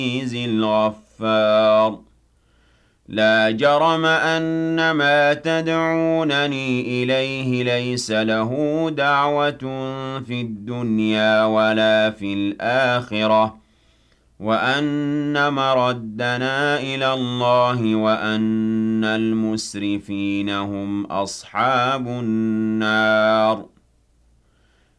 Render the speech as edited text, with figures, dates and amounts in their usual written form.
الغفار لا جرم أن ما تدعونني إليه ليس له دعوة في الدنيا ولا في الآخرة وأن مردنا إلى الله وأن المسرفين هم أصحاب النار